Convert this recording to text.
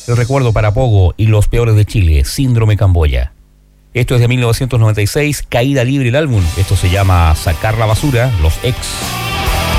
El recuerdo para Pogo y Los Peores de Chile, Síndrome Camboya. Esto es de 1996, Caída Libre el álbum. Esto se llama Sacar la Basura, Los Ex.